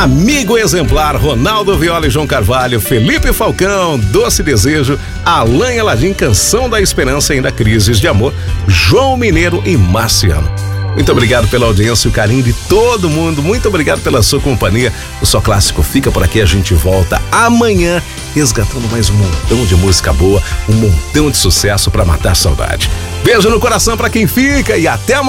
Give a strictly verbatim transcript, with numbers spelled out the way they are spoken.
Amigo Exemplar, Ronaldo Viola e João Carvalho, Felipe Falcão, Doce Desejo, Alain Aladim, Canção da Esperança e ainda Crises de Amor, João Mineiro e Marciano. Muito obrigado pela audiência e o carinho de todo mundo. Muito obrigado pela sua companhia. O Só Clássico fica por aqui. A gente volta amanhã resgatando mais um montão de música boa, um montão de sucesso para matar a saudade. Beijo no coração para quem fica e até amanhã.